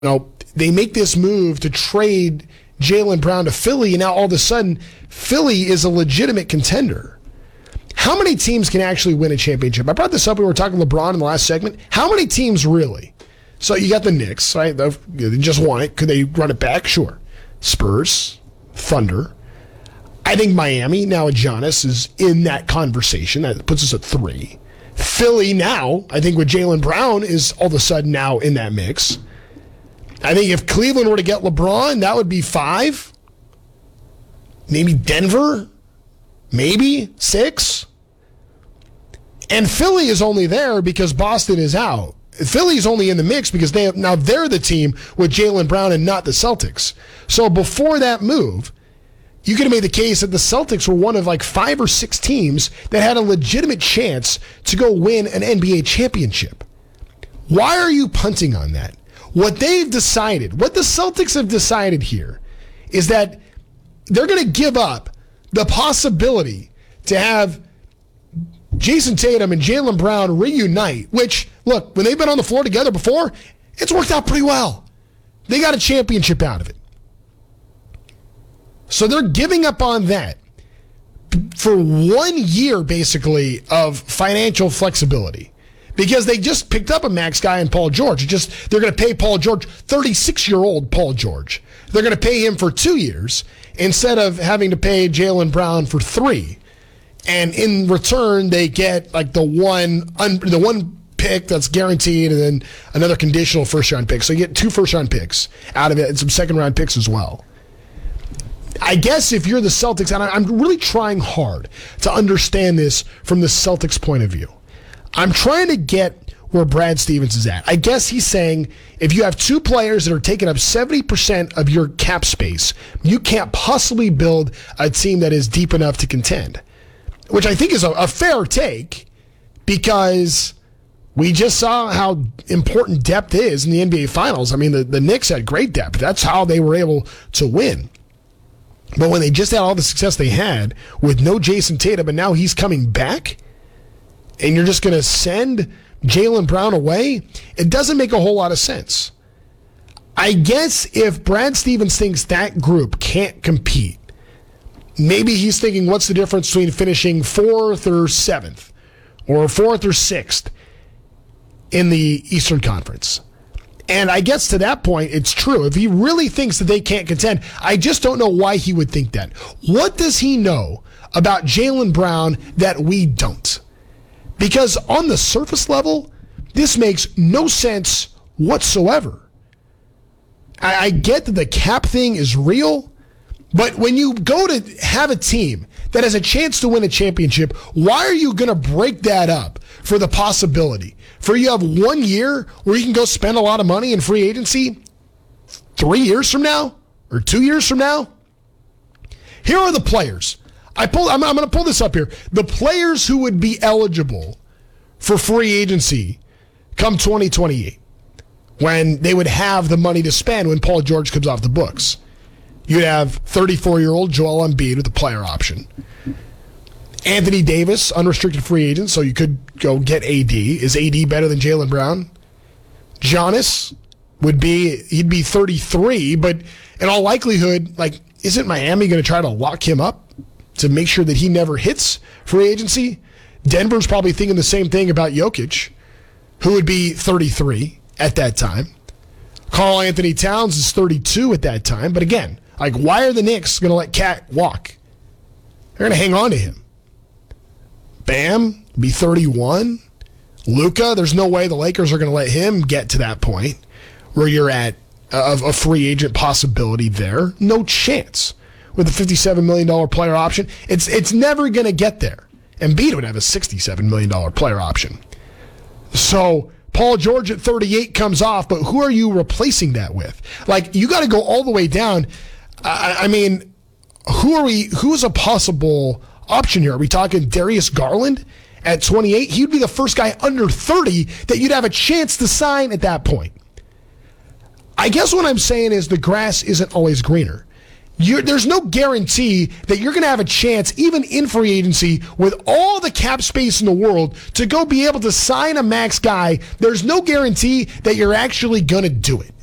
they make this move to trade Jaylen Brown to Philly, and now all of a sudden, Philly is a legitimate contender. How many teams can actually win a championship? I brought this up when we were talking LeBron in the last segment. How many teams really? So you got the Knicks, right? They just won it. Could they run it back? Sure. Spurs, Thunder. I think Miami, now Giannis, is in that conversation. That puts us at 3. Philly now, I think with Jaylen Brown, is all of a sudden now in that mix. I think if Cleveland were to get LeBron, that would be 5. Maybe Denver, maybe 6. And Philly is only there because Boston is out. Philly's only in the mix because they're the team with Jaylen Brown and not the Celtics. So before that move, you could have made the case that the Celtics were one of like 5 or 6 teams that had a legitimate chance to go win an NBA championship. Why are you punting on that? What they've decided, what the Celtics have decided here, is that they're going to give up the possibility to have Jason Tatum and Jaylen Brown reunite, which, look, when they've been on the floor together before, it's worked out pretty well. They got a championship out of it. So they're giving up on that for 1 year, basically, of financial flexibility. Because they just picked up a max guy in Paul George. They're going to pay Paul George, 36-year-old Paul George. They're going to pay him for 2 years instead of having to pay Jaylen Brown for 3. And in return, they get like the one pick that's guaranteed and then another conditional first-round pick. So you get 2 first-round picks out of it and some second-round picks as well. I guess if you're the Celtics, and I'm really trying hard to understand this from the Celtics' point of view. I'm trying to get where Brad Stevens is at. I guess he's saying if you have 2 players that are taking up 70% of your cap space, you can't possibly build a team that is deep enough to contend, which I think is a fair take because we just saw how important depth is in the NBA Finals. I mean, the Knicks had great depth. That's how they were able to win. But when they just had all the success they had with no Jason Tatum, and now he's coming back, and you're just going to send Jaylen Brown away, it doesn't make a whole lot of sense. I guess if Brad Stevens thinks that group can't compete, maybe he's thinking, what's the difference between finishing 4th or 7th or 4th or 6th in the Eastern Conference? And I guess to that point, it's true. If he really thinks that they can't contend, I just don't know why he would think that. What does he know about Jaylen Brown that we don't? Because on the surface level, this makes no sense whatsoever. I get that the cap thing is real, but when you go to have a team that has a chance to win a championship, why are you going to break that up for the possibility? For you have 1 year where you can go spend a lot of money in free agency 3 years from now or 2 years from now? Here are the players. I'm going to pull this up here. The players who would be eligible for free agency come 2028, when they would have the money to spend when Paul George comes off the books. You'd have 34-year-old Joel Embiid with a player option. Anthony Davis, unrestricted free agent, so you could go get AD. Is AD better than Jaylen Brown? Giannis he'd be 33, but in all likelihood, isn't Miami going to try to lock him up to make sure that he never hits free agency? Denver's probably thinking the same thing about Jokic, who would be 33 at that time. Karl Anthony Towns is 32 at that time, but again, why are the Knicks going to let Cat walk? They're going to hang on to him. Bam, be 31. Luka, there's no way the Lakers are going to let him get to that point where you're at a free agent possibility there. No chance. With a $57 million player option, it's never going to get there. Embiid would have a $67 million player option. So Paul George at 38 comes off, but who are you replacing that with? You got to go all the way down. I mean, who's a possible option here? Are we talking Darius Garland at 28? He'd be the first guy under 30 that you'd have a chance to sign at that point. I guess what I'm saying is the grass isn't always greener. There's no guarantee that you're going to have a chance, even in free agency, with all the cap space in the world, to go be able to sign a max guy. There's no guarantee that you're actually going to do it.